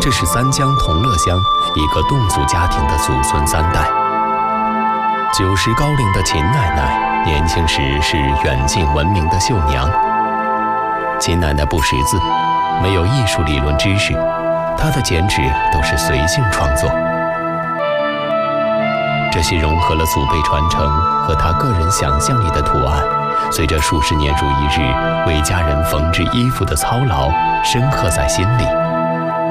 这是三江同乐乡一个侗族家庭的祖孙三代。90高龄的秦奶奶年轻时是远近闻名的绣娘。秦奶奶不识字，没有艺术理论知识，她的剪纸都是随性创作。这些融合了祖辈传承和她个人想象力的图案，随着数十年如一日为家人缝制衣服的操劳，深刻在心里。